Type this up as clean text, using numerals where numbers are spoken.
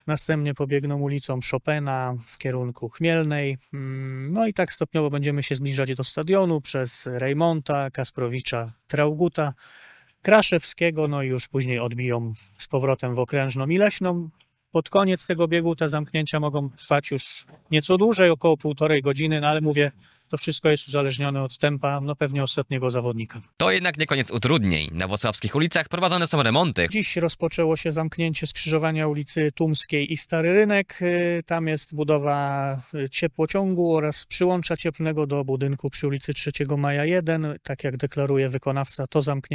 Następnie pobiegną ulicą Chopina w kierunku Chmielnej. No i tak stopniowo będziemy się zbliżać do stadionu przez Rejmonta, Kasprowicza, Trauguta, Kraszewskiego, no i już później odbiją z powrotem w Okrężną i Leśną. Pod koniec tego biegu te zamknięcia mogą trwać już nieco dłużej, około 1,5 godziny, no ale mówię, to wszystko jest uzależnione od tempa, no pewnie ostatniego zawodnika. To jednak nie koniec utrudnień. Na włocławskich ulicach prowadzone są remonty. Dziś rozpoczęło się zamknięcie skrzyżowania ulicy Tumskiej i Stary Rynek. Tam jest budowa ciepłociągu oraz przyłącza cieplnego do budynku przy ulicy 3 Maja 1. Tak jak deklaruje wykonawca, to zamknięcie